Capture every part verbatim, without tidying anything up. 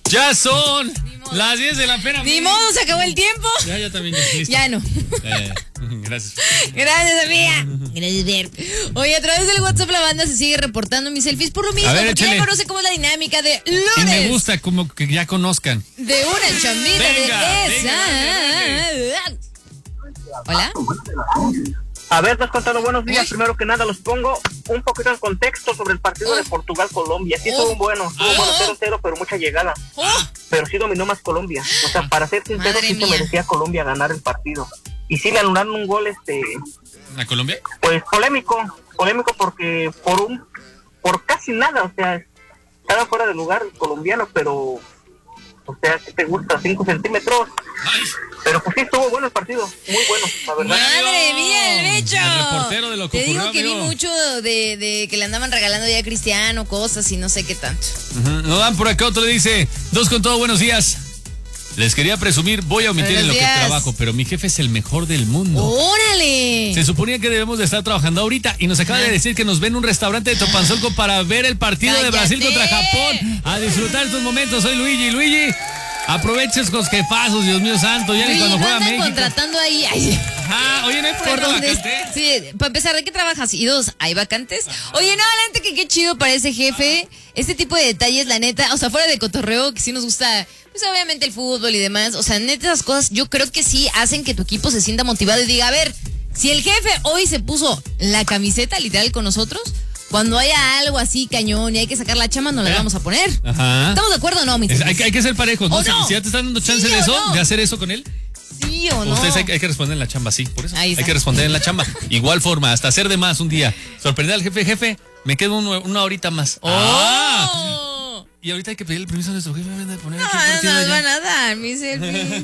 Ya son las diez de la pena. Ni modo, se acabó el tiempo. Ya, ya también. Listo. Ya no. Eh, gracias. Gracias, Sofía. Gracias, Ver. Oye, a través del WhatsApp la banda se sigue reportando mis selfies por lo mismo, A ver, porque échale. ya conoce cómo es la dinámica de Y lunes. me gusta como que ya conozcan. De una chambita Venga, de venga, esa. Hola. A ver, estás contando buenos días. Uy. Primero que nada, los pongo un poquito en contexto sobre el partido de Portugal-Colombia. Sí, estuvo Oh. bueno, estuvo bueno Ah. cero cero, pero mucha llegada. Oh, Pero sí dominó más Colombia. O sea, para ser sincero, Madre sí se mía. merecía Colombia ganar el partido. Y sí le anularon un gol, este, ¿A Colombia? pues polémico, polémico porque por un, por casi nada, o sea, estaba fuera de lugar el colombiano, pero, o sea, ¿qué te gusta? cinco centímetros. Ay, Pero pues sí estuvo bueno el partido, muy bueno, la verdad. madre mía, el bicho. El reportero de lo que Te digo ocurrió, que vi amigo. mucho de, de que le andaban regalando ya a Cristiano cosas y no sé qué tanto. Ujú. Nos dan por acá, otro le dice, dos con todo, buenos días. Les quería presumir, voy a omitir Buenos en lo que días. trabajo, pero mi jefe es el mejor del mundo. ¡Órale! Se suponía que debemos de estar trabajando ahorita y nos acaba de decir que nos ven en un restaurante de Topanzolco para ver el partido de ¡Cállate! Brasil contra Japón. A disfrutar estos momentos. Soy Luigi. Luigi, aproveches con los jefazos, Dios mío santo, ya ni Oye, cuando no juega andan México. contratando ahí. Ay, Ajá, oye, no hay por problema, donde vacante. sí, para empezar, ¿de qué trabajas? Y dos, ¿hay vacantes? Oye, no, la neta que qué chido para ese jefe. Este tipo de detalles, la neta, o sea, fuera de cotorreo, que sí nos gusta, pues obviamente el fútbol y demás. O sea, neta, esas cosas yo creo que sí hacen que tu equipo se sienta motivado y diga, a ver, si el jefe hoy se puso la camiseta literal con nosotros, cuando haya algo así cañón y hay que sacar la chama, nos la Ya. vamos a poner. Ajá. ¿Estamos de acuerdo o no, mi Es- hay, que- hay que ser parejos, ¿no? ¿O Si, no? si ya te están dando chance ¿Sí de o eso, no? de hacer eso con él, ¿Sí o no? ustedes hay, que- hay que responder en la chamba, sí, por eso. Ahí Hay está. que responder en la chamba. Igual forma, hasta hacer de más un día. Sorprender al jefe, jefe, me quedo un- una horita más. ¡Ah! ¡Oh! Y ahorita hay que pedir el permiso a nuestro jefe de poner aquí No, el partido nos allá. van a dar mi selfie.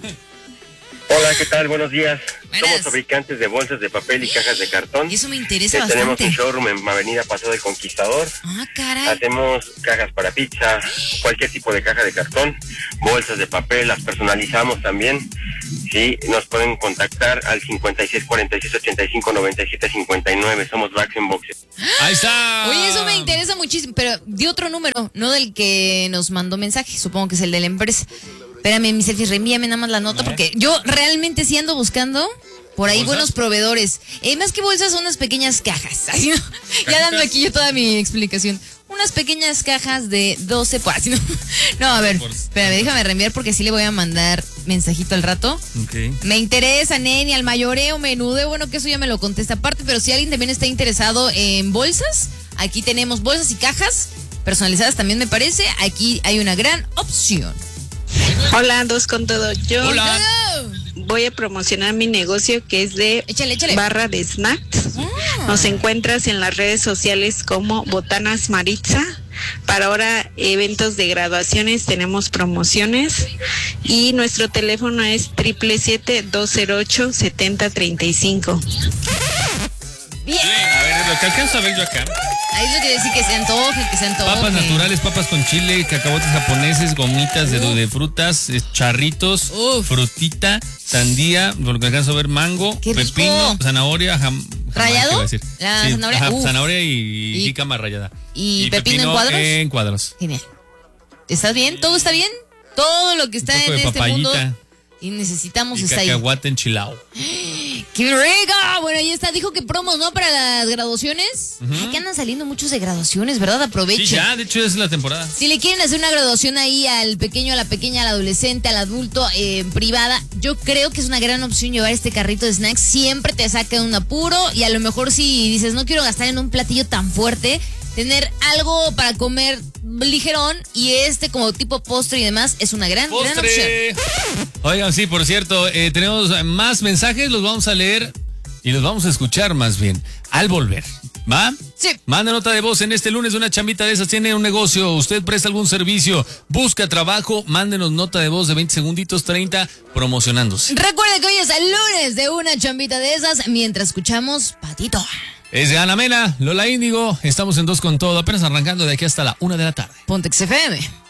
Hola, ¿qué tal? Buenos días. Buenas. Somos fabricantes de bolsas de papel y cajas de cartón. Y eso me interesa Eh, tenemos bastante. un showroom en Avenida Paseo del Conquistador. Ah, caray. Hacemos cajas para pizza, cualquier tipo de caja de cartón, bolsas de papel, las personalizamos también. Sí, nos pueden contactar al cincuenta y seis cuarenta y seis ochenta y cinco noventa y siete cincuenta y nueve. Somos Bags and Boxes. Ahí está. Oye, eso me interesa muchísimo, pero de otro número, no del que nos mandó mensaje, supongo que es el de la empresa. Espérame, mi selfie, reenvíame nada más la nota, porque yo realmente sí ando buscando por ahí ¿Bolsas? buenos proveedores. Eh, más que bolsas, son unas pequeñas cajas. Así, ¿no? Ya dando aquí yo toda mi explicación. Unas pequeñas cajas de doce, pues, así, ¿no? No, a ver, Por- espérame, déjame reenviar porque sí le voy a mandar mensajito al rato. Ok. Me interesa, neni, al mayoreo, menudeo, bueno, que eso ya me lo contesta aparte, pero si alguien también está interesado en bolsas, aquí tenemos bolsas y cajas personalizadas también me parece, aquí hay una gran opción. Hola, dos con todo. Yo Hola. voy a promocionar mi negocio que es de Échale, échale. barra de snacks. Ah. Nos encuentras en las redes sociales como Botanas Maritza. Para ahora eventos de graduaciones tenemos promociones y nuestro teléfono es siete siete siete, dos cero ocho, siete cero tres cinco. Bien. A ver, lo que alcanzo a ver yo acá. Ahí es lo que decir que se antoje, que se antoje. Papas naturales, papas con chile, cacahuates japoneses, gomitas de, de frutas, eh, charritos, Uf. frutita, sandía, por lo que alcanzo a ver, mango, ¡Qué rico! pepino, zanahoria, jam, ¿Rallado? jamás, ¿qué iba a decir? La Sí, zanahoria, ajá, uf. zanahoria y, Y- jícama rallada. ¿y pepino en cuadros? En cuadros. Genial. ¿Estás bien? ¿Todo está bien? Todo lo que está Un poco en de este mundo papayita. y necesitamos Y está ahí. cacahuate enchilado. ¡Qué rico! Bueno, ahí está. Dijo que promos, ¿no? Para las graduaciones. Ay, que andan saliendo muchos de graduaciones, ¿verdad? Aprovechen. Sí, ya, de hecho es la temporada. Si le quieren hacer una graduación ahí al pequeño, a la pequeña, al adolescente, al adulto, eh, privada, yo creo que es una gran opción llevar este carrito de snacks. Siempre te saca de un apuro y a lo mejor si dices no quiero gastar en un platillo tan fuerte, tener algo para comer ligerón y este como tipo postre y demás es una gran, gran opción. ¡Postre! Oigan, sí, por cierto, eh, tenemos más mensajes, los vamos a leer y los vamos a escuchar más bien al volver. ¿Va? Sí. Manda nota de voz en este lunes, una chambita de esas, tiene un negocio, usted presta algún servicio, busca trabajo, mándenos nota de voz de veinte segunditos, treinta, promocionándose. Recuerde que hoy es el lunes de una chambita de esas mientras escuchamos Patito. Es de Ana Mena, Lola Índigo, estamos en Dos con Todo, apenas arrancando de aquí hasta la una de la tarde. Pontex F M.